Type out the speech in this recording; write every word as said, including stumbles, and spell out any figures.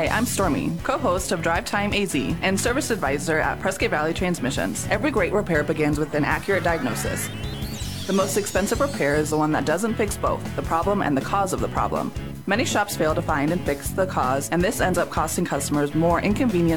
Hi, I'm Stormy, co-host of Drive Time A Z and service advisor at Prescott Valley Transmissions. Every great repair begins with an accurate diagnosis. The most expensive repair is the one that doesn't fix both the problem and the cause of the problem. Many shops fail to find and fix the cause, and this ends up costing customers more inconvenience